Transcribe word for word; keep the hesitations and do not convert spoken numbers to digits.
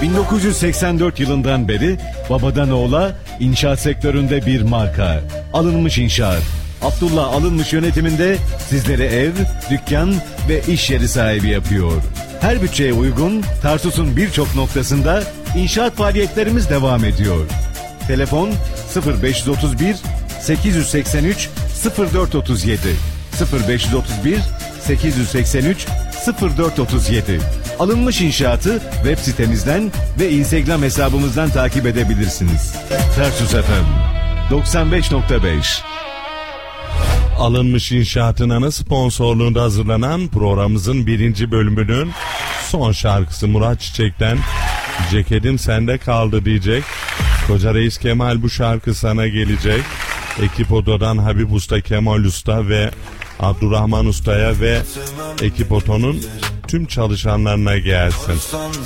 bin dokuz yüz seksen dört yılından beri babadan oğula inşaat sektöründe bir marka. Alınmış İnşaat. Abdullah Alınmış yönetiminde sizlere ev, dükkan ve iş yeri sahibi yapıyor. Her bütçeye uygun Tarsus'un birçok noktasında inşaat faaliyetlerimiz devam ediyor. Telefon sıfır beş otuz bir sekiz seksen üç sıfır dört otuz yedi sıfır beş otuz bir sekiz seksen üç sıfır dört otuz yedi. Alınmış İnşaat'ı web sitemizden ve Instagram hesabımızdan takip edebilirsiniz. Tarsus F M doksan beş nokta beş. Alınmış İnşaat'ın sponsorluğunda hazırlanan programımızın birinci bölümünün son şarkısı Murat Çiçek'ten "Ceketim Sende Kaldı" diyecek. Koca Reis Kemal bu şarkı sana gelecek. Ekip Oto'dan Habib Usta, Kemal Usta ve Abdurrahman Usta'ya ve Ekip Oto'nun tüm çalışanlarına gelsin.